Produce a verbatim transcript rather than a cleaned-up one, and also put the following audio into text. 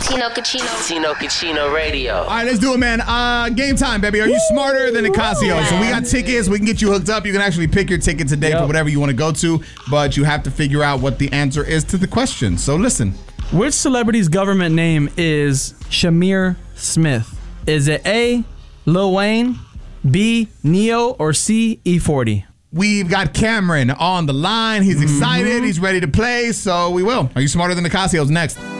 Tino Cucino. Tino Cucino Radio. All right, let's do it, man. Uh, game time, baby. Are you smarter than Nicasio? So we got tickets. We can get you hooked up. You can actually pick your ticket today yep. for whatever you want to go to, but you have to figure out what the answer is to the question. So listen. Which celebrity's government name is Shamir Smith? Is it A, Lil Wayne, B, Neo, or C, E forty? We've got Cameron on the line. He's excited. Mm-hmm. He's ready to play, so we will. Are you smarter than Nicasio's next?